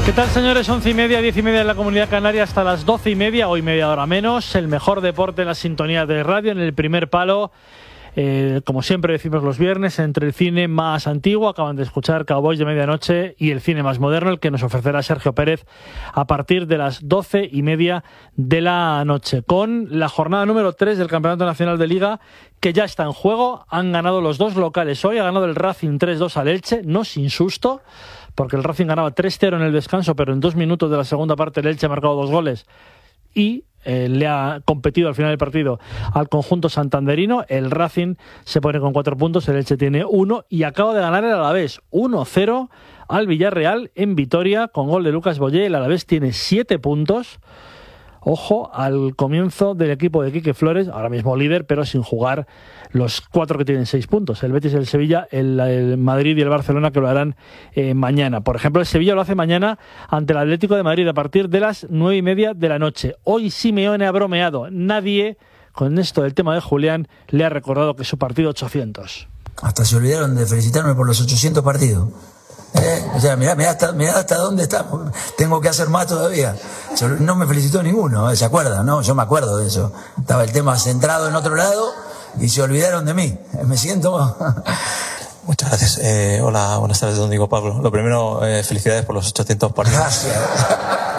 ¿Qué tal, señores? 11:30, 10:30 en la Comunidad Canaria, hasta las 12:30, hoy media hora menos. El mejor deporte en la sintonía de radio, en el primer palo. Como siempre decimos los viernes, entre el cine más antiguo, acaban de escuchar Cowboys de Medianoche, y el cine más moderno, el que nos ofrecerá Sergio Pérez a partir de las 12:30 de la noche, con la jornada número 3 del Campeonato Nacional de Liga, que ya está en juego. Han ganado los dos locales hoy, ha ganado el Racing 3-2 al Elche, no sin susto, porque el Racing ganaba 3-0 en el descanso, pero en 2 minutos de la segunda parte el Elche ha marcado 2 goles y le ha competido al final del partido al conjunto santanderino. El Racing se pone con 4 puntos, el Elche tiene 1 y acaba de ganar el Alavés 1-0 al Villarreal en Vitoria con gol de Lucas Boyé. El Alavés tiene 7 puntos. Ojo al comienzo del equipo de Quique Flores, ahora mismo líder, pero sin jugar los 4 que tienen 6 puntos. El Betis, el Sevilla, el Madrid y el Barcelona, que lo harán mañana. Por ejemplo, el Sevilla lo hace mañana ante el Atlético de Madrid a partir de las 9:30 de la noche. Hoy Simeone ha bromeado. Nadie, con esto del tema de Julián, le ha recordado que su partido 800. Hasta se olvidaron de felicitarme por los 800 partidos. O sea, mirá hasta dónde estamos. Tengo que hacer más todavía. No me felicitó ninguno, ¿se acuerdan? No, yo me acuerdo de eso. Estaba el tema centrado en otro lado y se olvidaron de mí. Me siento... Muchas gracias. Hola, buenas tardes, don Diego Pablo. Lo primero, felicidades por los 800 partidos. Gracias.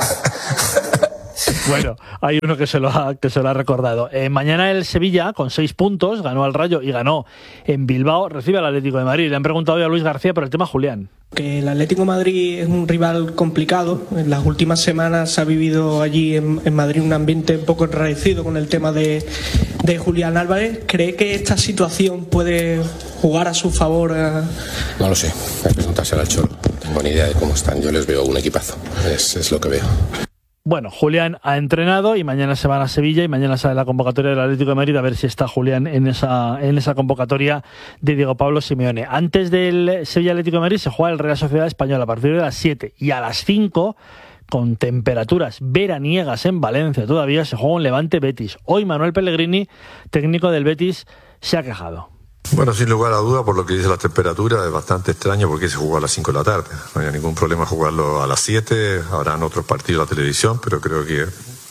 Bueno, hay uno que se lo ha recordado. Mañana el Sevilla, con 6 puntos, ganó al Rayo y ganó en Bilbao, recibe al Atlético de Madrid. Le han preguntado hoy a Luis García por el tema Julián. Que el Atlético de Madrid es un rival complicado. En las últimas semanas se ha vivido allí en Madrid un ambiente un poco enrarecido con el tema de Julián Álvarez. ¿Cree que esta situación puede jugar a su favor? No lo sé, hay que preguntárselo al Cholo. No tengo ni idea de cómo están. Yo les veo un equipazo, es lo que veo. Bueno, Julián ha entrenado y mañana se van a Sevilla y mañana sale la convocatoria del Atlético de Madrid, a ver si está Julián en esa convocatoria de Diego Pablo Simeone. Antes del Sevilla Atlético de Madrid se juega el Real Sociedad Española a partir de las 7 y a las 5, con temperaturas veraniegas en Valencia todavía, se juega un Levante Betis. Hoy Manuel Pellegrini, técnico del Betis, se ha quejado. Bueno, sin lugar a duda, por lo que dice la temperatura, es bastante extraño porque se jugó a las 5 de la tarde. No había ningún problema jugarlo a las 7, habrán otros partidos en la televisión, pero creo que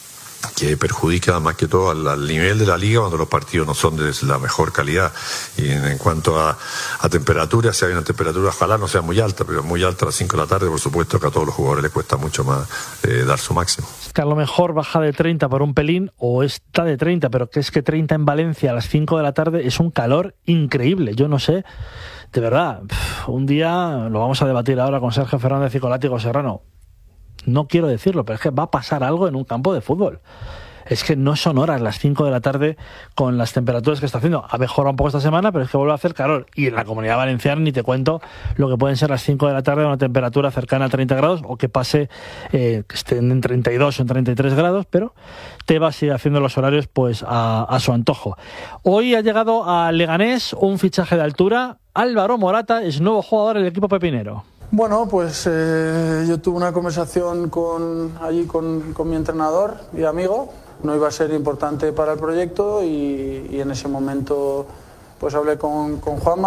perjudica más que todo al nivel de la liga cuando los partidos no son de la mejor calidad. Y en cuanto a temperatura, si hay una temperatura, ojalá no sea muy alta, pero muy alta a las 5 de la tarde, por supuesto que a todos los jugadores les cuesta mucho más dar su máximo. Que a lo mejor baja de 30 por un pelín o está de 30, pero que es que 30 en Valencia a las 5 de la tarde es un calor increíble. Yo no sé, de verdad, un día lo vamos a debatir ahora con Sergio Fernández y con Látigo Serrano. No quiero decirlo, pero es que va a pasar algo en un campo de fútbol. Es que no son horas las 5 de la tarde con las temperaturas que está haciendo. Ha mejorado un poco esta semana, pero es que vuelve a hacer calor. Y en la Comunidad Valenciana ni te cuento lo que pueden ser las 5 de la tarde a una temperatura cercana a 30 grados o que pase, que estén en 32 o en 33 grados, pero Tebas sigue haciendo los horarios pues a su antojo. Hoy ha llegado a Leganés un fichaje de altura. Álvaro Morata es nuevo jugador del equipo pepinero. Bueno, pues yo tuve una conversación con mi entrenador y amigo. No iba a ser importante para el proyecto y en ese momento pues hablé con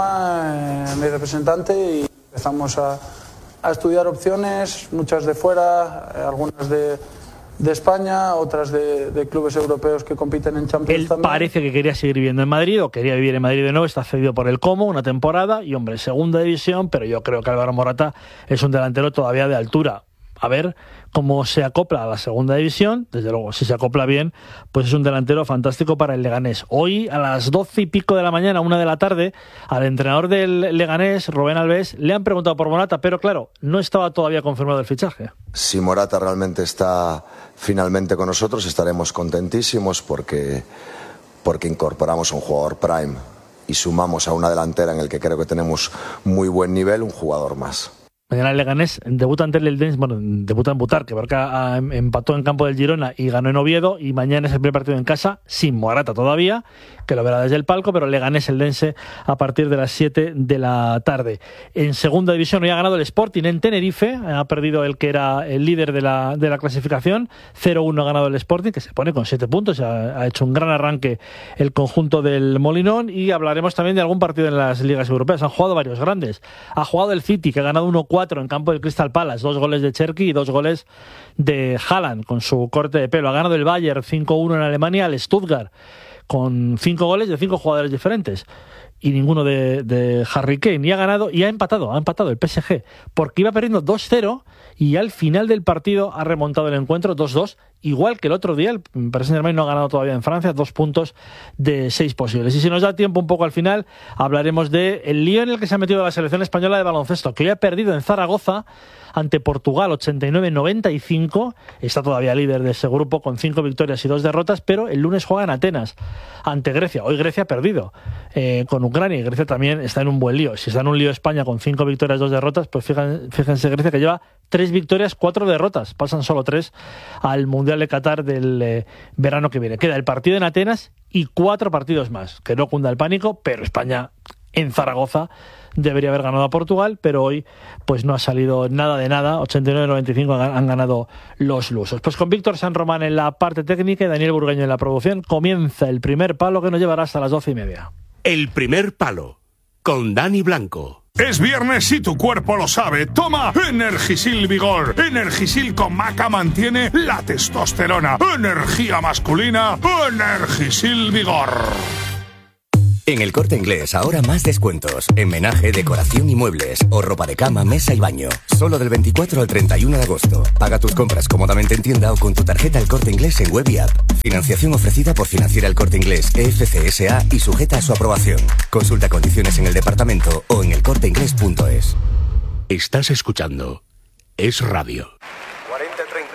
Juanma, mi representante, y empezamos a estudiar opciones, muchas de fuera, algunas de España, otras de clubes europeos que compiten en Champions. Él también. Parece que quería seguir viviendo en Madrid o quería vivir en Madrid de nuevo. Está cedido por el Como una temporada y, hombre, segunda división, pero yo creo que Álvaro Morata es un delantero todavía de altura. A ver cómo se acopla a la segunda división. Desde luego, si se acopla bien, pues es un delantero fantástico para el Leganés. Hoy a las 12 y pico de la mañana, 1 de la tarde, al entrenador del Leganés, Rubén Alves, le han preguntado por Morata, pero claro, no estaba todavía confirmado el fichaje. Si Morata realmente está finalmente con nosotros, estaremos contentísimos porque incorporamos a un jugador prime y sumamos a una delantera en el que creo que tenemos muy buen nivel, un jugador más. Mañana el Leganés debuta ante el Eldense, bueno, debuta en Butarque, porque empató en campo del Girona y ganó en Oviedo, y mañana es el primer partido en casa, sin Morata todavía, que lo verá desde el palco, pero Leganés Eldense a partir de las 7 de la tarde. En segunda división hoy ha ganado el Sporting en Tenerife, ha perdido el que era el líder de la clasificación, 0-1 ha ganado el Sporting, que se pone con 7 puntos, ha hecho un gran arranque el conjunto del Molinón, y hablaremos también de algún partido en las ligas europeas. Han jugado varios grandes, ha jugado el City, que ha ganado 1-4 4 en campo del Crystal Palace, 2 goles de Cherki y 2 goles de Haaland con su corte de pelo. Ha ganado el Bayern 5-1 en Alemania al Stuttgart con 5 goles de 5 jugadores diferentes y ninguno de Harry Kane, y ha empatado el PSG porque iba perdiendo 2-0 y al final del partido ha remontado el encuentro 2-2, igual que el otro día. El Paris Saint-Germain no ha ganado todavía en Francia, 2 puntos de 6 posibles. Y si nos da tiempo un poco al final, hablaremos del lío en el que se ha metido la selección española de baloncesto, que hoy ha perdido en Zaragoza ante Portugal 89-95, está todavía líder de ese grupo con 5 victorias y 2 derrotas, pero el lunes juega en Atenas ante Grecia. Hoy Grecia ha perdido con Ucrania, y Grecia también está en un buen lío. Si está en un lío España con 5 victorias, 2 derrotas, pues fíjense Grecia, que lleva 3 victorias, 4 derrotas, pasan solo 3 al Mundial de Qatar del verano que viene. Queda el partido en Atenas y 4 partidos más, que no cunda el pánico, pero España en Zaragoza debería haber ganado a Portugal, pero hoy pues no ha salido nada de nada. 89-95 han ganado los lusos. Pues con Víctor San Román en la parte técnica y Daniel Burgueño en la producción, comienza el primer palo, que nos llevará hasta las 12:30. El primer palo, con Dani Blanco. Es viernes y tu cuerpo lo sabe. Toma Energisil Vigor. Energisil con maca mantiene la testosterona. Energía masculina. Energisil Vigor. En El Corte Inglés, ahora más descuentos. En menaje, decoración y muebles. O ropa de cama, mesa y baño. Solo del 24 al 31 de agosto. Paga tus compras cómodamente en tienda o con tu tarjeta El Corte Inglés en web y app. Financiación ofrecida por Financiera El Corte Inglés, EFC S.A. y sujeta a su aprobación. Consulta condiciones en el departamento o en elcorteinglés.es. Estás escuchando Es Radio. 40-30.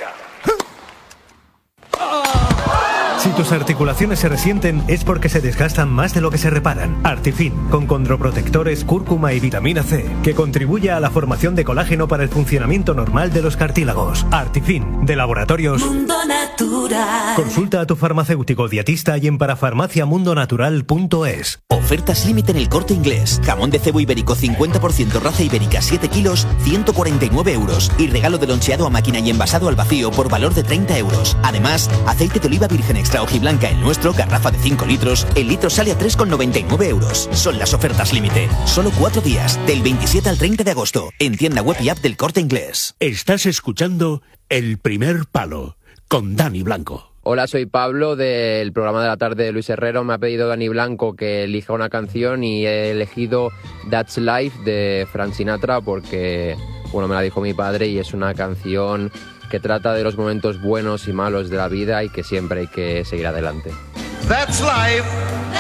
Si tus articulaciones se resienten es porque se desgastan más de lo que se reparan. Artifin, con condroprotectores, cúrcuma y vitamina C, que contribuye a la formación de colágeno para el funcionamiento normal de los cartílagos. Artifin, de Laboratorios Mundo Natural. Consulta a tu farmacéutico dietista y en parafarmaciamundonatural.es. Ofertas límite en El Corte Inglés. Jamón de cebo ibérico 50% raza ibérica 7 kilos, 149 euros. Y regalo de loncheado a máquina y envasado al vacío por valor de 30 euros. Además, aceite de oliva virgen extra hojiblanca el nuestro, garrafa de 5 litros. El litro sale a 3,99 euros. Son las ofertas límite. Solo 4 días, del 27 al 30 de agosto. En tienda web y app del Corte Inglés. Estás escuchando El primer palo, con Dani Blanco. Hola, soy Pablo del programa de la tarde de Luis Herrero. Me ha pedido Dani Blanco que elija una canción y he elegido That's Life de Frank Sinatra porque, bueno, me la dijo mi padre y es una canción que trata de los momentos buenos y malos de la vida y que siempre hay que seguir adelante. That's life.